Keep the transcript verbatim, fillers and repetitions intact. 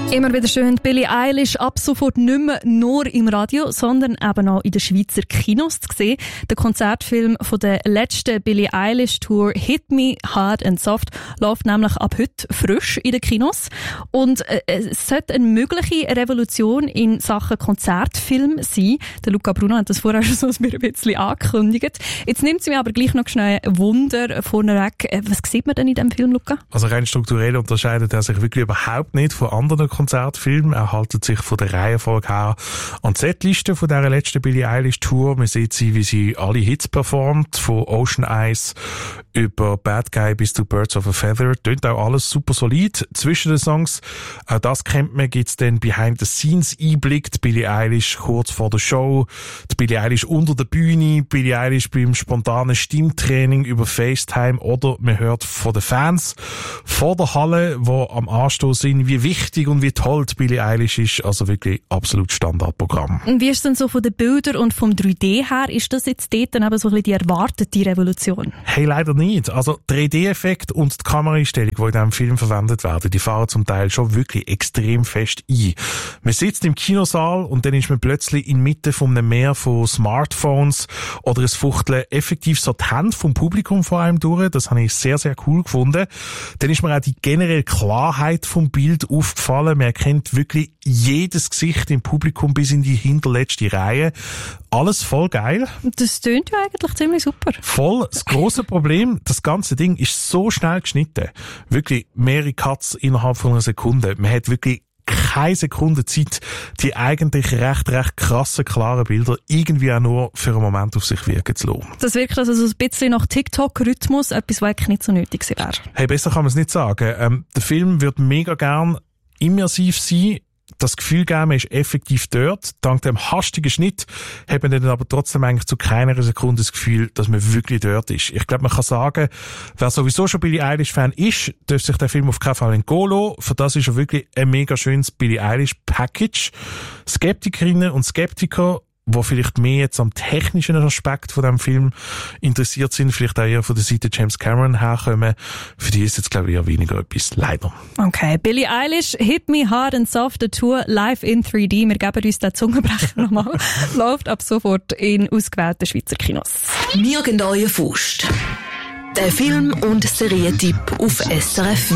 Immer wieder schön, Billie Eilish ab sofort nicht mehr nur im Radio, sondern eben auch in den Schweizer Kinos zu sehen. Der Konzertfilm von der letzten Billie Eilish Tour «Hit Me Hard and Soft» läuft nämlich ab heute frisch in den Kinos. Und äh, es sollte eine mögliche Revolution in Sachen Konzertfilm sein. Der Luca Bruno hat das vorher schon so ein bisschen angekündigt. Jetzt nimmt sie mir aber gleich noch schnell ein Wunder vorneweg. Was sieht man denn in diesem Film, Luca? Also rein strukturell unterscheidet er sich wirklich überhaupt nicht von anderen Konzertfilm. Er haltet sich von der Reihenfolge her an die Setliste von dieser letzten Billie Eilish Tour. Man sieht sie, wie sie alle Hits performt, von Ocean Eyes über Bad Guy bis zu Birds of a Feather. Tönt auch alles super solid. Zwischen den Songs, auch das kennt man, gibt's dann Behind the Scenes Einblick. Die Billie Eilish kurz vor der Show, die Billie Eilish unter der Bühne, Billie Eilish beim spontanen Stimmtraining über FaceTime oder man hört von den Fans vor der Halle, die am Anstoß sind, wie wichtig und wie toll die Billie Eilish ist. Also wirklich absolut Standardprogramm. Und wie ist es denn so von den Bildern und vom drei D her? Ist das jetzt dort dann eben so ein bisschen die erwartete Revolution? Hey, leider nicht. Also drei D-Effekt und die Kameraeinstellung, die in diesem Film verwendet werden, die fahren zum Teil schon wirklich extrem fest ein. Man sitzt im Kinosaal und dann ist man plötzlich inmitten von einem Meer von Smartphones oder es fuchteln effektiv so die Hände vom Publikum vor einem durch. Das habe ich sehr, sehr cool gefunden. Dann ist mir auch die generelle Klarheit vom Bild aufgefallen. Man erkennt wirklich jedes Gesicht im Publikum bis in die hinterletzte Reihe. Alles voll geil. Das tönt ja eigentlich ziemlich super. Voll. Das grosse Problem, das ganze Ding ist so schnell geschnitten. Wirklich mehrere Cuts innerhalb von einer Sekunde. Man hat wirklich keine Sekunde Zeit, die eigentlich recht, recht krassen, klaren Bilder irgendwie auch nur für einen Moment auf sich wirken zu lassen. Das wirkt also so ein bisschen nach TikTok-Rhythmus, etwas, was eigentlich nicht so nötig wäre. Hey, besser kann man es nicht sagen. Ähm, der Film wird mega gern immersiv sein. Das Gefühl geben, man ist effektiv dort. Dank dem hastigen Schnitt hat man dann aber trotzdem eigentlich zu keiner Sekunde das Gefühl, dass man wirklich dort ist. Ich glaube, man kann sagen, wer sowieso schon Billie Eilish-Fan ist, darf sich den Film auf keinen Fall entgehen lassen. Für das ist er wirklich ein mega schönes Billie Eilish-Package. Skeptikerinnen und Skeptiker, die vielleicht mehr jetzt am technischen Aspekt von diesem Film interessiert sind, vielleicht auch eher von der Seite James Cameron herkommen, für die ist jetzt, glaube ich, eher weniger etwas. Leider. Okay, Billie Eilish, «Hit Me Hard and Soft», the Tour live in drei D. Wir geben uns den Zungenbrecher nochmal. Läuft ab sofort in ausgewählten Schweizer Kinos. «Mir genaue Faust». Der Film- und Serientipp auf S R F